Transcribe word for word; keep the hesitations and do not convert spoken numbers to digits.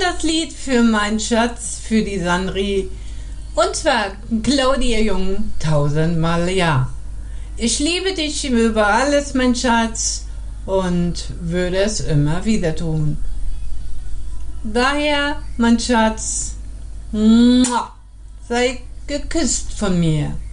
das Lied für meinen Schatz, für die Sandri. Und zwar Claudia Jung, tausendmal ja. Ich liebe dich über alles, mein Schatz, und würde es immer wieder tun. Daher, mein Schatz, sei geküsst von mir.